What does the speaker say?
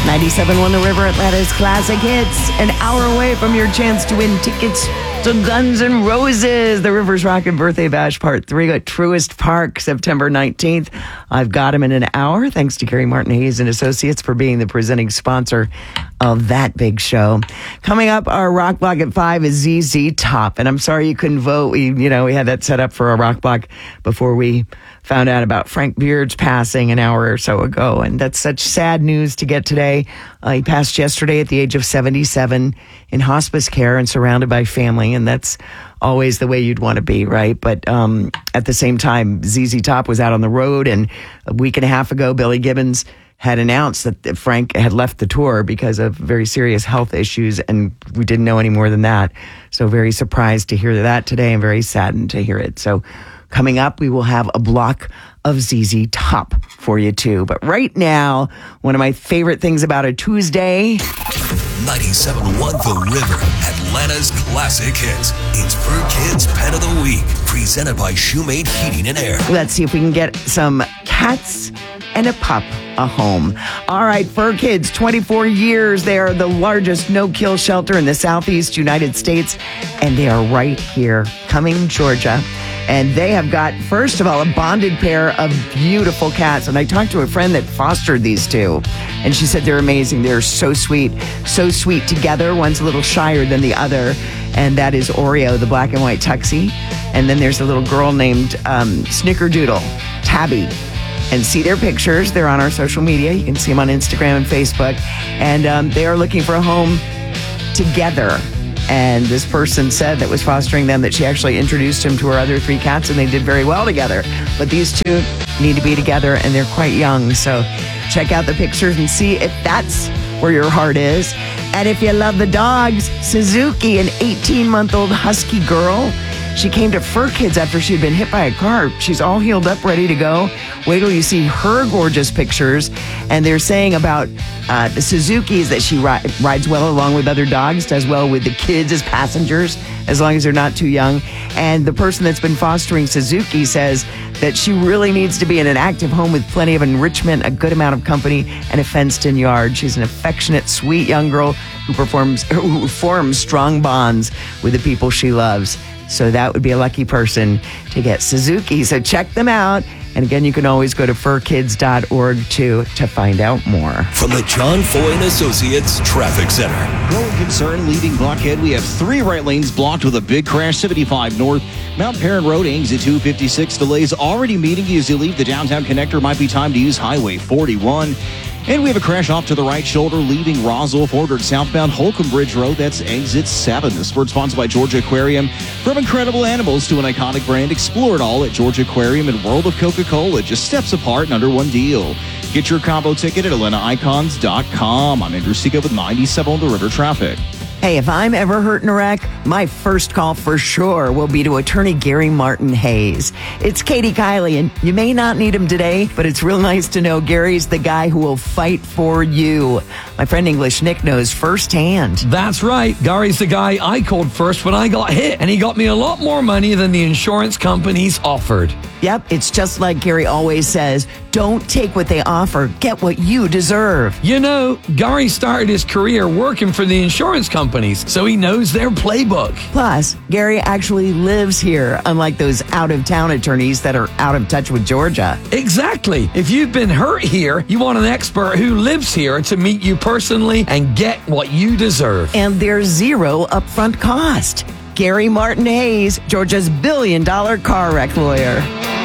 97.1 The River, Atlanta's classic hits. An hour away from your chance to win tickets to Guns N' Roses. The River's Rockin' Birthday Bash Part 3 at Truist Park, September 19th. I've got him in an hour. Thanks to Gary Martin Hayes and Associates for being the presenting sponsor of that big show. Coming up, our Rock Block at 5 is ZZ Top. And I'm sorry you couldn't vote. We had that set up for a Rock Block before we found out about Frank Beard's passing an hour or so ago. And that's such sad news to get today. He passed yesterday at the age of 77 in hospice care and surrounded by family. And that's always the way you'd want to be, right? But at the same time, ZZ Top was out on the road. And a week and a half ago, Billy Gibbons had announced that Frank had left the tour because of very serious health issues. And we didn't know any more than that. So very surprised to hear that today and very saddened to hear it. So coming up, we will have a block of ZZ Top for you, too. But right now, one of my favorite things about a Tuesday. 97.1 The River, Atlanta's classic hits. It's Fur Kids Pet of the Week, presented by Shoemate Heating and Air. Let's see if we can get some cats and a pup a home. All right, Fur Kids, 24 years. They are the largest no-kill shelter in the Southeast United States, and they are right here, Cumming, Georgia. And they have got, first of all, a bonded pair of beautiful cats. And I talked to a friend that fostered these two, and she said they're amazing. They're so sweet together. One's a little shyer than the other, and that is Oreo, the black and white tuxie. And then there's a little girl named Snickerdoodle, Tabby. And see their pictures. They're on our social media. You can see them on Instagram and Facebook. And they are looking for a home together. And this person said that was fostering them that she actually introduced him to her other 3 cats, and they did very well together. But these 2 need to be together, and they're quite young. So check out the pictures and see if that's where your heart is. And if you love the dogs, Suzuki, an 18-month-old husky girl. She came to Fur Kids after she'd been hit by a car. She's all healed up, ready to go. Wait till you see her gorgeous pictures. And they're saying about the Suzukis that she rides well along with other dogs, does well with the kids as passengers, as long as they're not too young. And the person that's been fostering Suzuki says that she really needs to be in an active home with plenty of enrichment, a good amount of company, and a fenced-in yard. She's an affectionate, sweet young girl who forms strong bonds with the people she loves. So that would be a lucky person to get Suzuki. So check them out. And again, you can always go to furkids.org to find out more. From the John Foy and Associates Traffic Center. Growing concern leaving Buckhead. We have 3 right lanes blocked with a big crash. 75 north. Mount Perrin Road, exit 256. Delays already meeting you as you leave the downtown connector. Might be time to use Highway 41. And we have a crash off to the right shoulder, leaving Roswell forward southbound Holcomb Bridge Road. That's exit 7. This sport sponsored by Georgia Aquarium. From incredible animals to an iconic brand, explore it all at Georgia Aquarium and World of Coca-Cola. Just steps apart and under one deal. Get your combo ticket at AtlantaIcons.com. I'm Andrew Seega with 97 on The River Traffic. Hey, if I'm ever hurt in a wreck, my first call for sure will be to attorney Gary Martin Hayes. It's Katie Kiley, and you may not need him today, but it's real nice to know Gary's the guy who will fight for you. My friend English Nick knows firsthand. That's right. Gary's the guy I called first when I got hit, and he got me a lot more money than the insurance companies offered. Yep, it's just like Gary always says, don't take what they offer, get what you deserve. You know, Gary started his career working for the insurance companies, so he knows their playbook. Plus, Gary actually lives here, unlike those out-of-town attorneys that are out of touch with Georgia. Exactly. If you've been hurt here, you want an expert who lives here to meet you personally and get what you deserve. And there's 0 upfront cost. Gary Martin Hayes, Georgia's $1 billion car wreck lawyer.